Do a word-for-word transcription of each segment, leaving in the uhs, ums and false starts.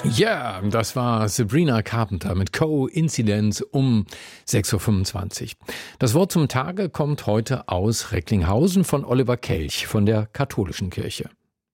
Ja, yeah, das war Sabrina Carpenter mit Coincidence um sechs Uhr fünfundzwanzig. Das Wort zum Tage kommt heute aus Recklinghausen von Oliver Kelch von der Katholischen Kirche.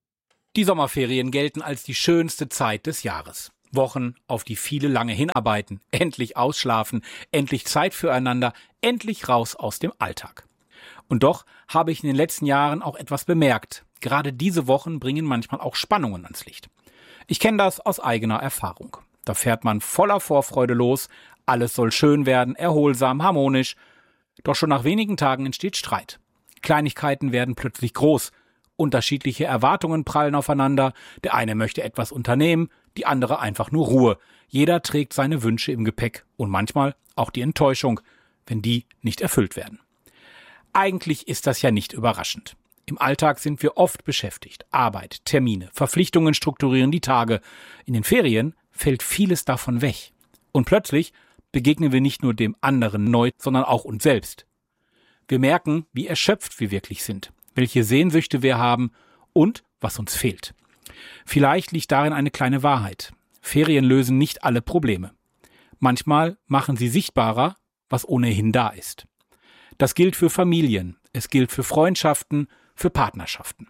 Die Sommerferien gelten als die schönste Zeit des Jahres. Wochen, auf die viele lange hinarbeiten, endlich ausschlafen, endlich Zeit füreinander, endlich raus aus dem Alltag. Und doch habe ich in den letzten Jahren auch etwas bemerkt. Gerade diese Wochen bringen manchmal auch Spannungen ans Licht. Ich kenne das aus eigener Erfahrung. Da fährt man voller Vorfreude los, alles soll schön werden, erholsam, harmonisch. Doch schon nach wenigen Tagen entsteht Streit. Kleinigkeiten werden plötzlich groß. Unterschiedliche Erwartungen prallen aufeinander. Der eine möchte etwas unternehmen, die andere einfach nur Ruhe. Jeder trägt seine Wünsche im Gepäck und manchmal auch die Enttäuschung, wenn die nicht erfüllt werden. Eigentlich ist das ja nicht überraschend. Im Alltag sind wir oft beschäftigt. Arbeit, Termine, Verpflichtungen strukturieren die Tage. In den Ferien fällt vieles davon weg. Und plötzlich begegnen wir nicht nur dem anderen neu, sondern auch uns selbst. Wir merken, wie erschöpft wir wirklich sind, welche Sehnsüchte wir haben und was uns fehlt. Vielleicht liegt darin eine kleine Wahrheit. Ferien lösen nicht alle Probleme. Manchmal machen sie sichtbarer, was ohnehin da ist. Das gilt für Familien, es gilt für Freundschaften, für Partnerschaften.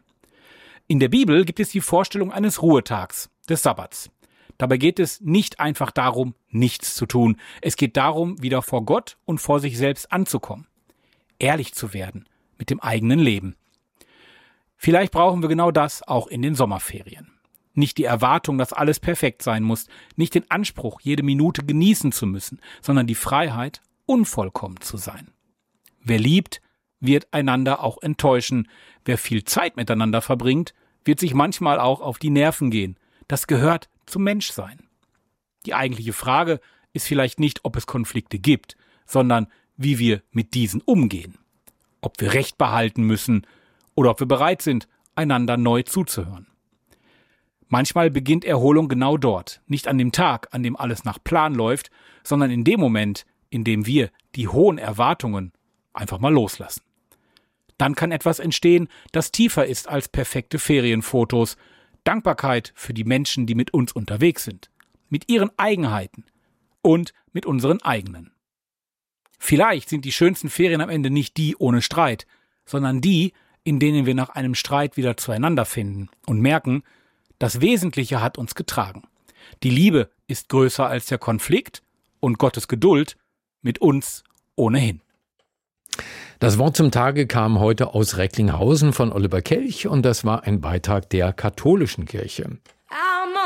In der Bibel gibt es die Vorstellung eines Ruhetags, des Sabbats. Dabei geht es nicht einfach darum, nichts zu tun. Es geht darum, wieder vor Gott und vor sich selbst anzukommen. Ehrlich zu werden mit dem eigenen Leben. Vielleicht brauchen wir genau das auch in den Sommerferien. Nicht die Erwartung, dass alles perfekt sein muss, nicht den Anspruch, jede Minute genießen zu müssen, sondern die Freiheit, unvollkommen zu sein. Wer liebt, wird einander auch enttäuschen. Wer viel Zeit miteinander verbringt, wird sich manchmal auch auf die Nerven gehen. Das gehört zum Menschsein. Die eigentliche Frage ist vielleicht nicht, ob es Konflikte gibt, sondern wie wir mit diesen umgehen. Ob wir Recht behalten müssen oder ob wir bereit sind, einander neu zuzuhören. Manchmal beginnt Erholung genau dort, nicht an dem Tag, an dem alles nach Plan läuft, sondern in dem Moment, in dem wir die hohen Erwartungen einfach mal loslassen. Dann kann etwas entstehen, das tiefer ist als perfekte Ferienfotos. Dankbarkeit für die Menschen, die mit uns unterwegs sind, mit ihren Eigenheiten und mit unseren eigenen. Vielleicht sind die schönsten Ferien am Ende nicht die ohne Streit, sondern die, in denen wir nach einem Streit wieder zueinander finden und merken, das Wesentliche hat uns getragen. Die Liebe ist größer als der Konflikt und Gottes Geduld mit uns ohnehin. Das Wort zum Tage kam heute aus Recklinghausen von Oliver Kelch und das war ein Beitrag der Katholischen Kirche.